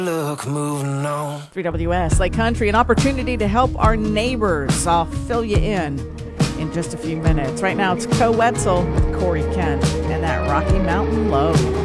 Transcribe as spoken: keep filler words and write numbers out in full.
Look, moving on. three W S, Lake Country, an opportunity to help our neighbors. I'll fill you in in just a few minutes. Right now, it's Co Wetzel, Corey Kent, and that Rocky Mountain Low.